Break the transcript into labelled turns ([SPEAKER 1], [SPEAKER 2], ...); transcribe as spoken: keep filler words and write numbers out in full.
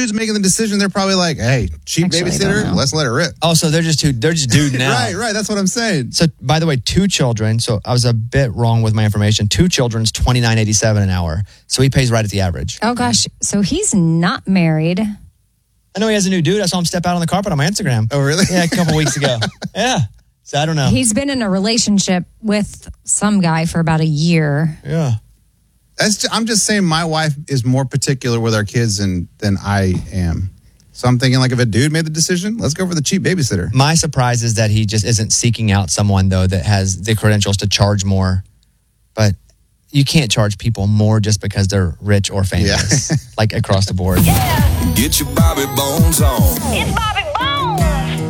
[SPEAKER 1] dudes making the decision, they're probably like, hey, cheap
[SPEAKER 2] Actually, I don't
[SPEAKER 1] babysitter,
[SPEAKER 2] know.
[SPEAKER 1] let's let it rip.
[SPEAKER 3] Oh, so they're just two, they're just dude now.
[SPEAKER 1] Right, right. That's what I'm saying.
[SPEAKER 3] So, by the way, two children. So I was a bit wrong with my information. Two children's twenty-nine eighty-seven an hour. So he pays right at the average.
[SPEAKER 2] Oh, gosh. So he's not married.
[SPEAKER 3] I know he has a new dude. I saw him step out on the carpet on my Instagram.
[SPEAKER 1] Oh, really?
[SPEAKER 3] Yeah, a couple weeks ago. Yeah. So I don't know.
[SPEAKER 2] He's been in a relationship with some guy for about a year.
[SPEAKER 3] Yeah.
[SPEAKER 1] That's ju- I'm just saying my wife is more particular with our kids than, than I am. So I'm thinking, like, if a dude made the decision, let's go for the cheap babysitter.
[SPEAKER 3] My surprise is that he just isn't seeking out someone, though, that has the credentials to charge more. But you can't charge people more just because they're rich or famous, like across the board.
[SPEAKER 4] Get your Bobby Bones on.
[SPEAKER 5] It's Bobby Bones.